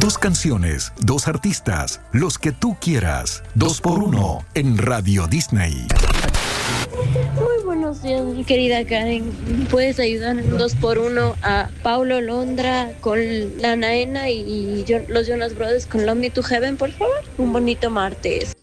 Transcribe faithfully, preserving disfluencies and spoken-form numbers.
Dos canciones, dos artistas, los que tú quieras. Dos por uno en Radio Disney. Muy buenos días, mi querida Karen. ¿Puedes ayudar en dos por uno a Paulo Londra con la Naena y yo, los Jonas Brothers con Love Me to Heaven, por favor? Un bonito martes.